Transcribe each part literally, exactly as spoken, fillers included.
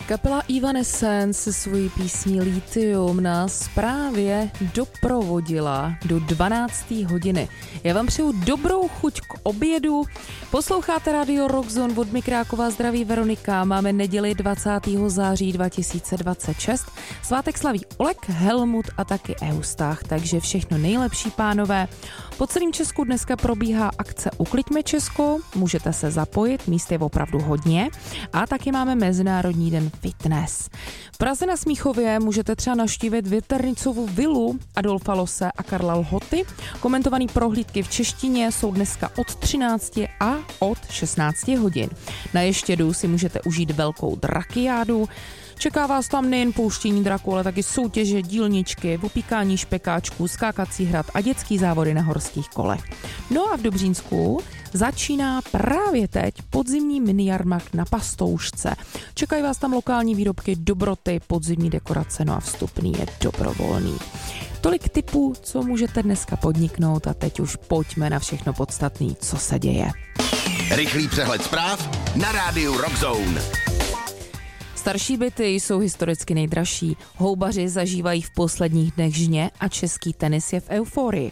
Kapela Evanescence se svojí písní Lithium nás právě doprovodila do dvanácté hodiny. Já vám přeju dobrou chuť k obědu. Posloucháte Radio Rockzone, od Mikrákova zdraví Veronika. Máme neděli dvacátého září dva tisíce dvacet šest. Svátek slaví Oleg, Helmut a taky Eustach, takže všechno nejlepší, pánové. Po celém Česku dneska probíhá akce Ukliďme Česko, můžete se zapojit, míst je opravdu hodně a taky máme Mezinárodní den fitness. V Praze na Smíchově můžete třeba navštívit Věternicovu vilu Adolfa Lose a Karla Lhoty. Komentované prohlídky v češtině jsou dneska od třinácti a od šestnácti hodin. Na Ještědu si můžete užít velkou drakiádu. Čeká vás tam nejen pouštění draku, ale taky soutěže, dílničky, opíkání špekáčků, skákací hrad a dětský závody na horských kolech. No a v Dobřínsku začíná právě teď podzimní minijarmarkt na Pastoušce. Čekají vás tam lokální výrobky, dobroty, podzimní dekorace, no a vstupný je dobrovolný. Tolik tipů, co můžete dneska podniknout a teď už pojďme na všechno podstatné, co se děje. Rychlý přehled zpráv na rádiu Rockzone. Starší byty jsou historicky nejdražší. Houbaři zažívají v posledních dnech žně a český tenis je v euforii.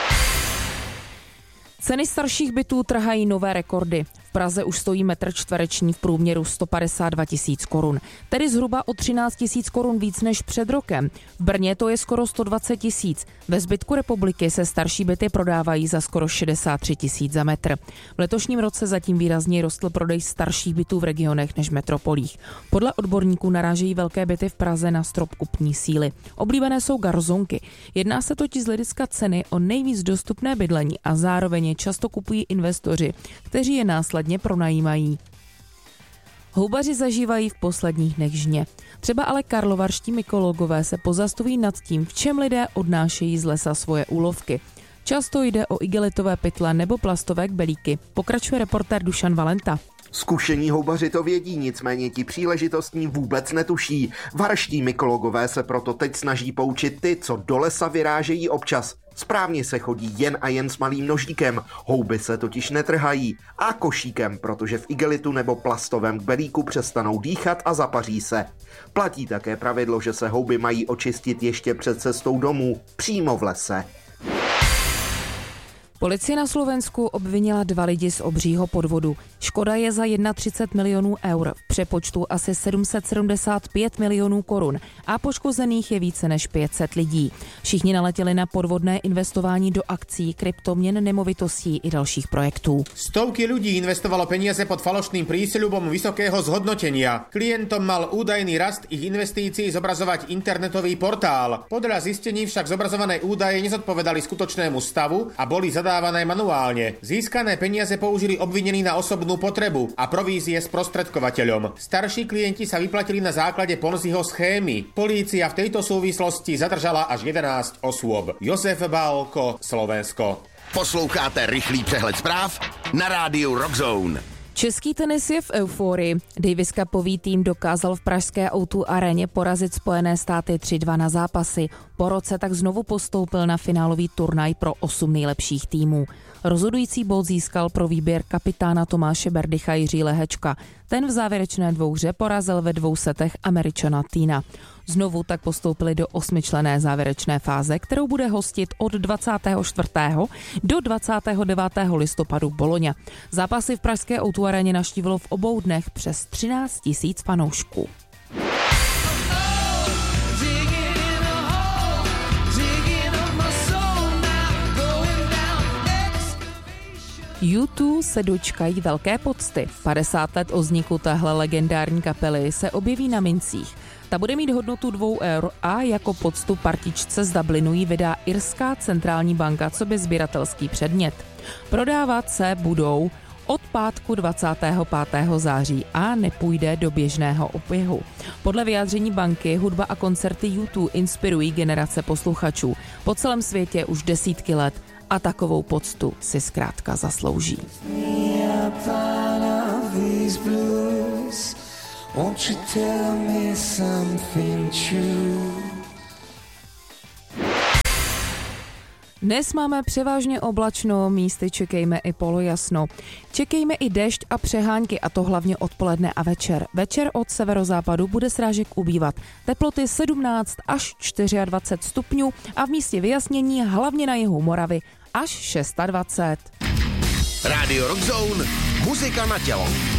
Ceny starších bytů trhají nové rekordy. V Praze už stojí metr čtvereční v průměru sto padesát dva tisíc korun, tedy zhruba o třináct tisíc korun víc než před rokem. V Brně to je skoro sto dvacet tisíc. Ve zbytku republiky se starší byty prodávají za skoro šedesát tři tisíc za metr. V letošním roce zatím výrazně rostl prodej starších bytů v regionech než metropolích. Podle odborníků narážejí velké byty v Praze na strop kupní síly. Oblíbené jsou garzonky. Jedná se totiž z hlediska ceny o nejvíc dostupné bydlení a zároveň je často kupují investoři, kteří je následně pronajímají. Houbaři zažívají v posledních dnech žně. Třeba ale karlovarští mykologové se pozastavují nad tím, v čem lidé odnášejí z lesa svoje úlovky. Často jde o igelitové pytle nebo plastové kbelíky, pokračuje reportér Dušan Valenta. Zkušení houbaři to vědí, nicméně ti příležitostní vůbec netuší. Varští mykologové se proto teď snaží poučit ty, co do lesa vyrážejí občas. Správně se chodí jen a jen s malým nožíkem, houby se totiž netrhají, a košíkem, protože v igelitu nebo plastovém kbelíku přestanou dýchat a zapaří se. Platí také pravidlo, že se houby mají očistit ještě před cestou domů, přímo v lese. Policie na Slovensku obvinila dva lidi z obřího podvodu. Škoda je za třicet jedna milionů eur, v přepočtu asi sedm set sedmdesát pět milionů korun a poškozených je více než pět set lidí. Všichni naletěli na podvodné investování do akcií, kryptoměn, nemovitostí i dalších projektů. Stovky ľudí investovalo peniaze pod falošným prísľubom vysokého zhodnotenia. Klientom mal údajný rast ich investícií zobrazovať internetový portál. Podľa zistení však zobrazované údaje nezodpovedali skutočnému stavu a boli zadávané manuálne. Získané peniaze použili obvinení na osobnú potrebu a provízie sprostredkovateľom. Starší klienti sa vyplatili na základe Ponziho schémy. Polícia v tejto súvislosti zadržala až jedenásť osôb. Jozef Bálko, Slovensko. Posloucháte rychlý přehled zpráv na rádiu Rockzone. Český tenis je v euforii. Davis Cupový tým dokázal v pražské ó dva aréně porazit Spojené státy tři dva na zápasy. Po roce tak znovu postoupil na finálový turnaj pro osm nejlepších týmů. Rozhodující bod získal pro výběr kapitána Tomáše Berdycha Jiří Lehečka. Ten v závěrečné dvouhře porazil ve dvou setech Američana Týna. Znovu tak postoupili do osmičlenné závěrečné fáze, kterou bude hostit od dvacátého čtvrtého do dvacátého devátého listopadu Bologna. Zápasy v pražské ó dva aréně navštívilo v obou dnech přes třináct tisíc fanoušků. U dva se dočkají velké pocty. padesát let od vzniku téhle legendární kapely se objeví na mincích. Ta bude mít hodnotu dvou eur a jako poctu partičce z Dublinu ji vydá Irská centrální banka coby sběratelský předmět. Prodávat se budou od pátku dvacátého pátého září a nepůjde do běžného oběhu. Podle vyjádření banky hudba a koncerty U dva inspirují generace posluchačů po celém světě už desítky let a takovou poctu si zkrátka zaslouží. Dnes máme převážně oblačno, místy čekejme i polojasno. Čekejme i déšť a přehánky, a to hlavně odpoledne a večer. Večer od severozápadu bude srážek ubývat. Teploty sedmnáct až dvacet čtyři stupňů a v místě vyjasnění hlavně na jihu Moravy až dvacet šest. Rádio Rock Zone, muzika na tělo.